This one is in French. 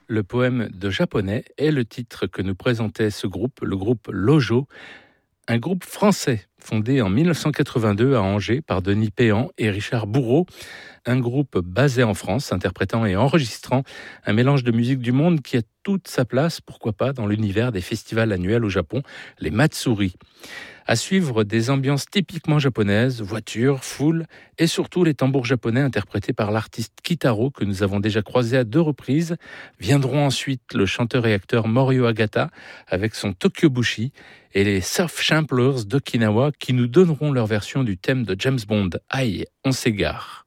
Le poème de japonais est le titre que nous présentait ce groupe, le groupe Lojo, un groupe français fondé en 1982 à Angers par Denis Péan et Richard Bourreau, un groupe basé en France, interprétant et enregistrant un mélange de musique du monde qui a toute sa place, pourquoi pas, dans l'univers des festivals annuels au Japon, les Matsuri. À suivre des ambiances typiquement japonaises, voitures, foules et surtout les tambours japonais interprétés par l'artiste Kitaro que nous avons déjà croisé à 2 reprises. Viendront ensuite le chanteur et acteur Morio Agata avec son Tokyobushi et les Surf Samplers d'Okinawa qui nous donneront leur version du thème de James Bond. Aïe, on s'égare.